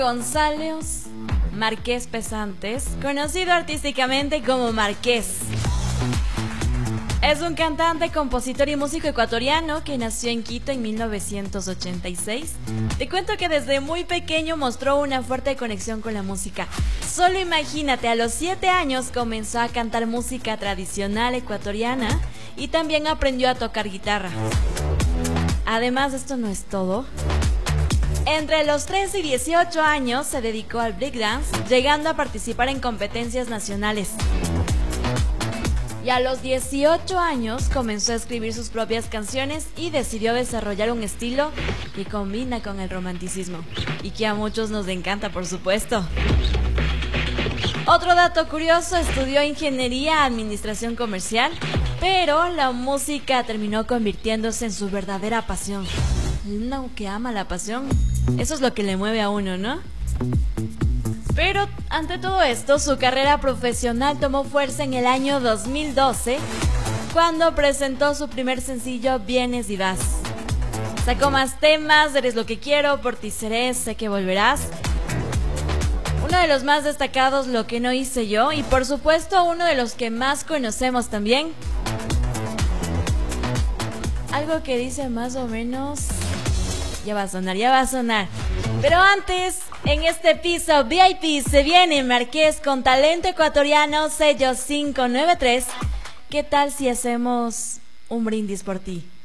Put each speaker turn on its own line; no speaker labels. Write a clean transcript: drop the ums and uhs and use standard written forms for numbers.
González Márquez Pesantes, conocido artísticamente como Márquez. Es un cantante, compositor y músico ecuatoriano que nació en Quito en 1986. Te cuento que desde muy pequeño mostró una fuerte conexión con la música. Solo imagínate, a los 7 años comenzó a cantar música tradicional ecuatoriana y también aprendió a tocar guitarra. Además, esto no es todo. Entre los 13 y 18 años se dedicó al breakdance, llegando a participar en competencias nacionales. Y a los 18 años comenzó a escribir sus propias canciones y decidió desarrollar un estilo que combina con el romanticismo y que a muchos nos encanta, por supuesto. Otro dato curioso: estudió ingeniería administración comercial, pero la música terminó convirtiéndose en su verdadera pasión. Uno que ama la pasión, eso es lo que le mueve a uno, ¿no? Pero ante todo esto, su carrera profesional tomó fuerza en el año 2012, cuando presentó su primer sencillo, Vienes y Vas. Sacó más temas: Eres lo que quiero, Por ti seré, Sé que volverás. Uno de los más destacados, Lo que no hice yo, y por supuesto uno de los que más conocemos también. Algo que dice más o menos... Ya va a sonar, ya va a sonar. Pero antes, en este piso VIP se viene Márquez con talento ecuatoriano, sello 593. ¿Qué tal si hacemos un brindis por ti?